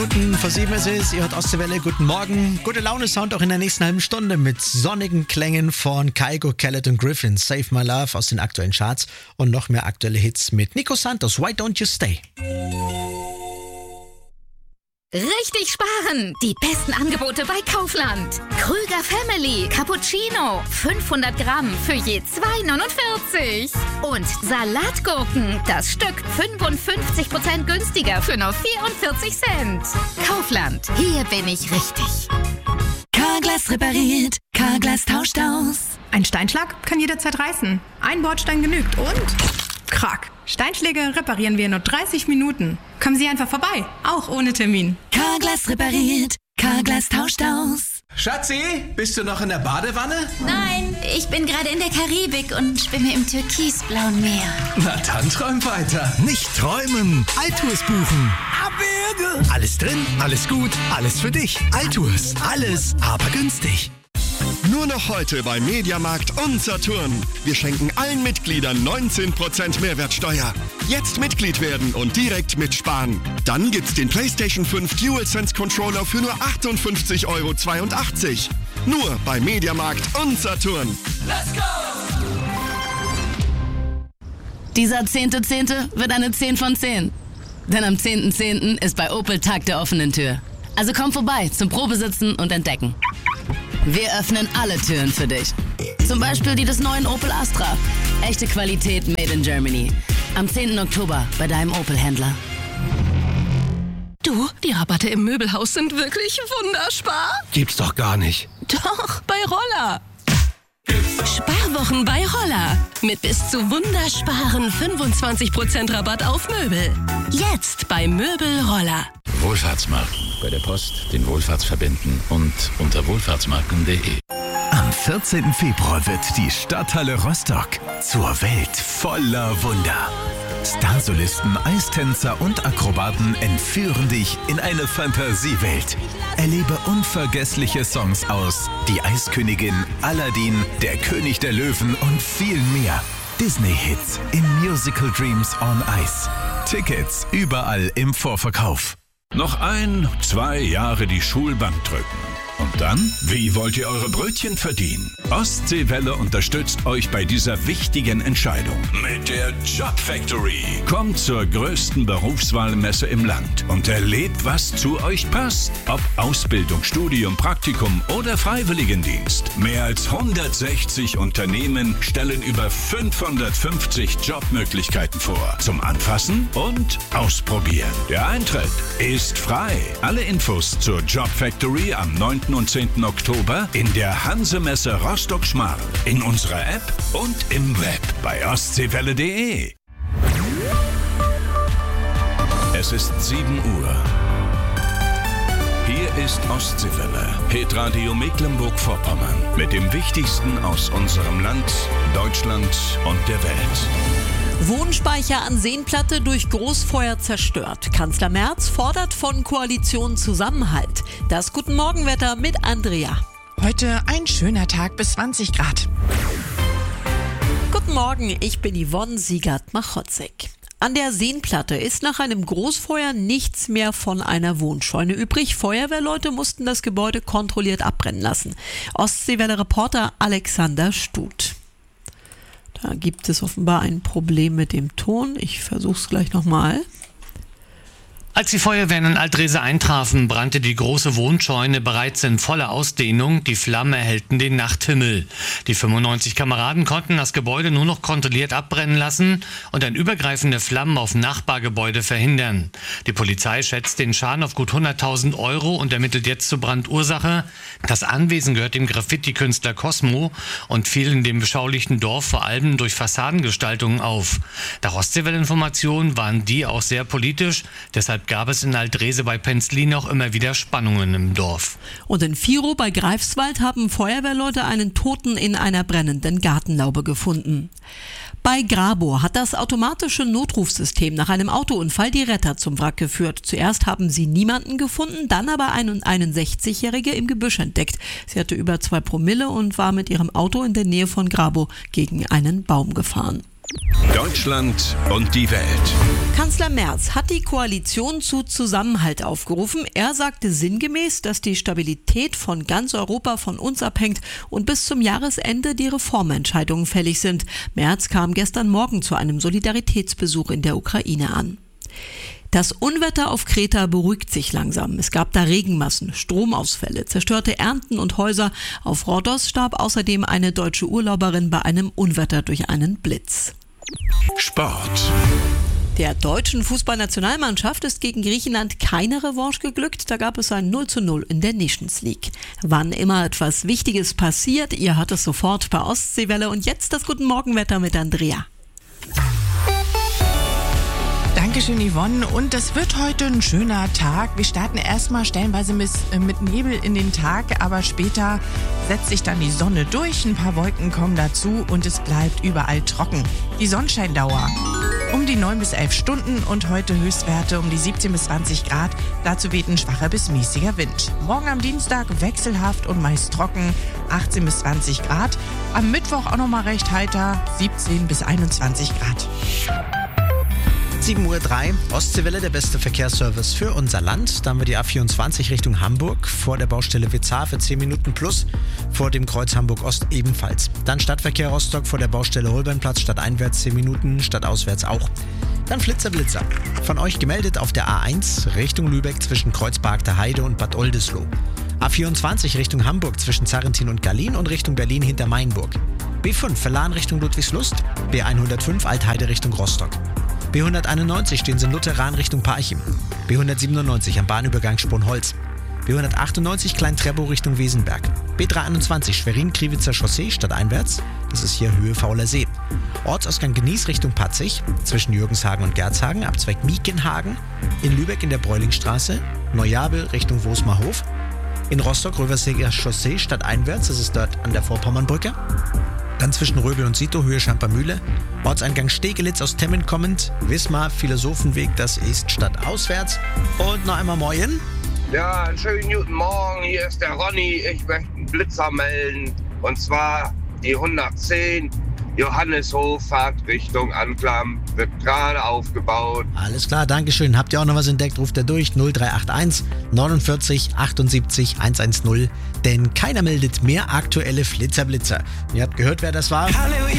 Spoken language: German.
Vor 7 ist es, ihr hört Ostseewelle, guten Morgen. Gute Laune Sound auch in der nächsten halben Stunde mit sonnigen Klängen von Kygo, Khaled und Griffin. Save My Love aus den aktuellen Charts und noch mehr aktuelle Hits mit Nico Santos, Why Don't You Stay? Richtig sparen! Die besten Angebote bei Kaufland. Krüger Family Cappuccino 500 Gramm für je 2,49. Und Salatgurken, das Stück 55% günstiger für nur 44 Cent. Kaufland, hier bin ich richtig. Carglass repariert, Carglass tauscht aus. Ein Steinschlag kann jederzeit reißen. Ein Bordstein genügt und... Krack. Steinschläge reparieren wir in nur 30 Minuten. Kommen Sie einfach vorbei, auch ohne Termin. Carglass repariert, Carglass tauscht aus. Schatzi, bist du noch in der Badewanne? Nein, ich bin gerade in der Karibik und schwimme im türkisblauen Meer. Na dann träum weiter. Nicht träumen, Altours buchen. Abwürge. Alles drin, alles gut, alles für dich. Altours, alles, aber günstig. Nur noch heute bei Mediamarkt und Saturn. Wir schenken allen Mitgliedern 19% Mehrwertsteuer. Jetzt Mitglied werden und direkt mitsparen. Dann gibt's den PlayStation 5 DualSense Controller für nur 58,82 €. Nur bei Mediamarkt und Saturn. Let's go! Dieser 10.10. wird eine 10 von 10. Denn am 10.10. ist bei Opel Tag der offenen Tür. Also komm vorbei zum Probesitzen und Entdecken. Wir öffnen alle Türen für dich. Zum Beispiel die des neuen Opel Astra. Echte Qualität made in Germany. Am 10. Oktober bei deinem Opel-Händler. Du, die Rabatte im Möbelhaus sind wirklich wunderspar. Gibt's doch gar nicht. Doch, bei Roller. Sparwochen bei Roller. Mit bis zu wundersparen 25% Rabatt auf Möbel. Jetzt bei Möbel Roller. Wohlfahrtsmarken. Bei der Post den Wohlfahrtsverbänden und unter wohlfahrtsmarken.de. Am 14. Februar wird die Stadthalle Rostock zur Welt voller Wunder. Starsolisten, Eistänzer und Akrobaten entführen dich in eine Fantasiewelt. Erlebe unvergessliche Songs aus Die Eiskönigin, Aladdin, Der König der Löwen und viel mehr. Disney-Hits im Musical Dreams on Ice. Tickets überall im Vorverkauf. Noch 2 Jahre die Schulbank drücken. Und dann? Wie wollt ihr eure Brötchen verdienen? Ostseewelle unterstützt euch bei dieser wichtigen Entscheidung. Mit der Job Factory. Kommt zur größten Berufswahlmesse im Land und erlebt, was zu euch passt. Ob Ausbildung, Studium, Praktikum oder Freiwilligendienst. Mehr als 160 Unternehmen stellen über 550 Jobmöglichkeiten vor. Zum Anfassen und Ausprobieren. Der Eintritt ist frei. Alle Infos zur Job Factory am 9. und 10. Oktober in der Hansemesse Rostock-Schmarrn, in unserer App und im Web bei ostseewelle.de. Es ist 7 Uhr. Hier ist Ostseewelle, Hitradio Mecklenburg-Vorpommern, mit dem Wichtigsten aus unserem Land, Deutschland und der Welt. Wohnspeicher an Seenplatte durch Großfeuer zerstört. Kanzler Merz fordert von Koalition Zusammenhalt. Das Guten Morgenwetter mit Andrea. Heute ein schöner Tag bis 20 Grad. Guten Morgen, ich bin Yvonne Siegert-Machotzek. An der Seenplatte ist nach einem Großfeuer nichts mehr von einer Wohnscheune übrig. Feuerwehrleute mussten das Gebäude kontrolliert abbrennen lassen. Ostseewelle-Reporter Alexander Stut. Da gibt es offenbar ein Problem mit dem Ton. Ich versuche es gleich nochmal. Als die Feuerwehren in Altrese eintrafen, brannte die große Wohnscheune bereits in voller Ausdehnung. Die Flammen erhellten den Nachthimmel. Die 95 Kameraden konnten das Gebäude nur noch kontrolliert abbrennen lassen und ein Übergreifen der Flammen auf Nachbargebäude verhindern. Die Polizei schätzt den Schaden auf gut 100.000 € und ermittelt jetzt zur Brandursache. Das Anwesen gehört dem Graffiti-Künstler Cosmo und fiel in dem beschaulichen Dorf vor allem durch Fassadengestaltungen auf. Nach Ostseewelle-Informationen waren die auch sehr politisch, deshalb gab es in Altrese bei Penzlin auch immer wieder Spannungen im Dorf. Und in Virow bei Greifswald haben Feuerwehrleute einen Toten in einer brennenden Gartenlaube gefunden. Bei Grabow hat das automatische Notrufsystem nach einem Autounfall die Retter zum Wrack geführt. Zuerst haben sie niemanden gefunden, dann aber eine 61-Jährige im Gebüsch entdeckt. Sie hatte über 2 Promille und war mit ihrem Auto in der Nähe von Grabow gegen einen Baum gefahren. Deutschland und die Welt. Kanzler Merz hat die Koalition zu Zusammenhalt aufgerufen. Er sagte sinngemäß, dass die Stabilität von ganz Europa von uns abhängt und bis zum Jahresende die Reformentscheidungen fällig sind. Merz kam gestern Morgen zu einem Solidaritätsbesuch in der Ukraine an. Das Unwetter auf Kreta beruhigt sich langsam. Es gab da Regenmassen, Stromausfälle, zerstörte Ernten und Häuser. Auf Rhodos starb außerdem eine deutsche Urlauberin bei einem Unwetter durch einen Blitz. Sport. Der deutschen Fußballnationalmannschaft ist gegen Griechenland keine Revanche geglückt. Da gab es ein 0:0 in der Nations League. Wann immer etwas Wichtiges passiert, ihr hört es sofort bei Ostseewelle. Und jetzt das Guten Morgenwetter mit Andrea. Dankeschön, Yvonne. Und das wird heute ein schöner Tag. Wir starten erstmal stellenweise mit Nebel in den Tag, aber später setzt sich dann die Sonne durch. Ein paar Wolken kommen dazu und es bleibt überall trocken. Die Sonnenscheindauer um die 9 bis 11 Stunden und heute Höchstwerte um die 17 bis 20 Grad. Dazu weht ein schwacher bis mäßiger Wind. Morgen am Dienstag wechselhaft und meist trocken, 18 bis 20 Grad. Am Mittwoch auch nochmal recht heiter, 17 bis 21 Grad. 7:03 Uhr, Ostseewelle, der beste Verkehrsservice für unser Land. Da haben wir die A24 Richtung Hamburg, vor der Baustelle Witzar für 10 Minuten plus, vor dem Kreuz Hamburg-Ost ebenfalls. Dann Stadtverkehr Rostock vor der Baustelle Holbeinplatz, stadteinwärts 10 Minuten, stadtauswärts auch. Dann Blitzer. Von euch gemeldet auf der A1 Richtung Lübeck zwischen Kreuzberg Heide und Bad Oldesloe. A24 Richtung Hamburg zwischen Zarrentin und Gallien und Richtung Berlin hinter Mainburg. B5 Verlan Richtung Ludwigslust, B105 Altheide Richtung Rostock. B191 stehen Sie in Lutheran Richtung Parchim. B197 am Bahnübergang Sponholz. B198 Klein-Treppow Richtung Wesenberg. B321 Schwerin-Kriwitzer Chaussee stadteinwärts. Das ist hier Höhe Fauler See. Ortsausgang Genieß Richtung Patzig zwischen Jürgenshagen und Gerzhagen, Abzweig Miekenhagen. In Lübeck in der Bräulingstraße. Neujabel Richtung Wosmarhof. In Rostock Röverseger Chaussee stadteinwärts. Das ist dort an der Vorpommernbrücke. Dann zwischen Röbel und Sito, Höhe Schampermühle. Ortseingang Stegelitz aus Temmen kommend. Wismar, Philosophenweg, das ist stadtauswärts. Und noch einmal Moin. Ja, einen schönen guten Morgen. Hier ist der Ronny. Ich möchte einen Blitzer melden. Und zwar die 110 Johanneshofahrt Richtung Anklam. Wird gerade aufgebaut. Alles klar, Dankeschön. Habt ihr auch noch was entdeckt? Ruft ihr durch 0381 49 78 110. Denn keiner meldet mehr aktuelle Flitzer. Ihr habt gehört, wer das war? Hallo,